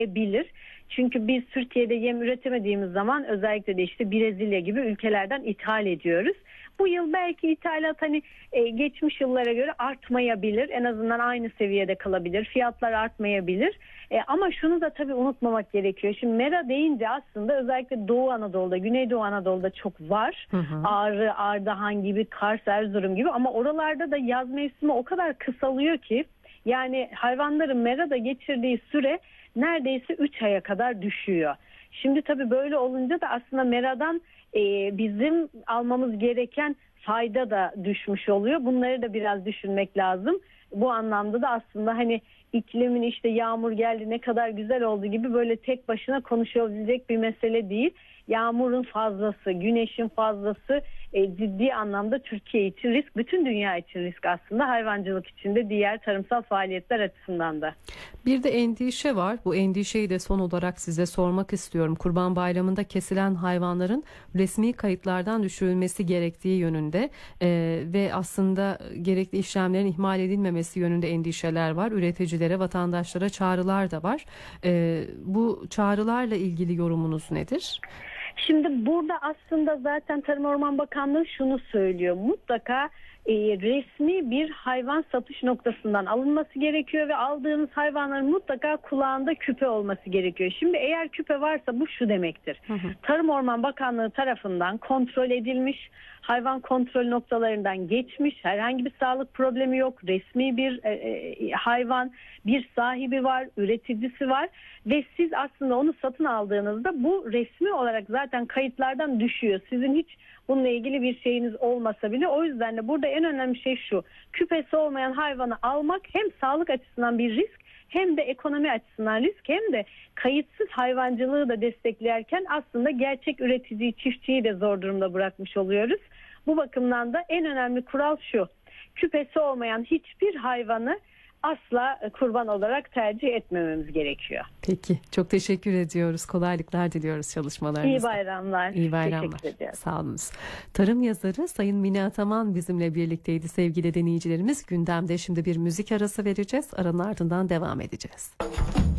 bilir. Çünkü biz Türkiye'de yem üretemediğimiz zaman özellikle de işte Brezilya gibi ülkelerden ithal ediyoruz. Bu yıl belki ithalat geçmiş yıllara göre artmayabilir. En azından aynı seviyede kalabilir. Fiyatlar artmayabilir. Ama şunu da tabii unutmamak gerekiyor. Şimdi mera deyince aslında özellikle Doğu Anadolu'da, Güneydoğu Anadolu'da çok var. Hı hı. Ağrı, Ardahan gibi, Kars, Erzurum gibi, ama oralarda da yaz mevsimi o kadar kısalıyor ki yani hayvanların merada geçirdiği süre neredeyse 3 aya kadar düşüyor. Şimdi tabii böyle olunca da aslında meradan bizim almamız gereken fayda da düşmüş oluyor. Bunları da biraz düşünmek lazım. Bu anlamda da aslında hani iklimin işte yağmur geldi ne kadar güzel oldu gibi böyle tek başına konuşulabilecek bir mesele değil. Yağmurun fazlası, güneşin fazlası ciddi anlamda Türkiye için risk, bütün dünya için risk aslında, hayvancılık için de diğer tarımsal faaliyetler açısından da. Bir de endişe var. Bu endişeyi de son olarak size sormak istiyorum. Kurban Bayramı'nda kesilen hayvanların resmi kayıtlardan düşürülmesi gerektiği yönünde ve aslında gerekli işlemlerin ihmal edilmemesi yönünde endişeler var. Üreticilere, vatandaşlara çağrılar da var. Bu çağrılarla ilgili yorumunuz nedir? Şimdi burada aslında zaten Tarım Orman Bakanlığı şunu söylüyor. Mutlaka resmi bir hayvan satış noktasından alınması gerekiyor ve aldığınız hayvanların mutlaka kulağında küpe olması gerekiyor. Şimdi eğer küpe varsa bu şu demektir. Hı hı. Tarım Orman Bakanlığı tarafından kontrol edilmiş, hayvan kontrol noktalarından geçmiş, herhangi bir sağlık problemi yok, resmi bir hayvan, bir sahibi var, üreticisi var ve siz aslında onu satın aldığınızda bu resmi olarak zaten kayıtlardan düşüyor. Sizin hiç bununla ilgili bir şeyiniz olmasa bile. O yüzden de burada en önemli şey şu: küpesi olmayan hayvanı almak hem sağlık açısından bir risk, hem de ekonomi açısından risk, hem de kayıtsız hayvancılığı da desteklerken aslında gerçek üreticiyi, çiftçiyi de zor durumda bırakmış oluyoruz. Bu bakımdan da en önemli kural şu: küpesi olmayan hiçbir hayvanı asla kurban olarak tercih etmememiz gerekiyor. Peki, çok teşekkür ediyoruz. Kolaylıklar diliyoruz çalışmalarınızda. İyi bayramlar. İyi bayramlar. Sağ olunuz. Tarım yazarı Sayın Mine Ataman bizimle birlikteydi sevgili dinleyicilerimiz. Gündemde şimdi bir müzik arası vereceğiz. Aranın ardından devam edeceğiz.